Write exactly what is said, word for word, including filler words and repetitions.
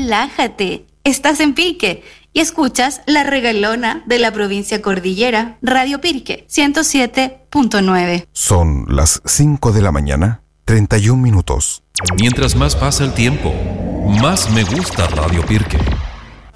relájate. Estás en Pirque y escuchas La Regalona de la provincia Cordillera, Radio Pirque, ciento siete punto nueve. Son las cinco de la mañana, treinta y un minutos. Mientras más pasa el tiempo, más me gusta Radio Pirque.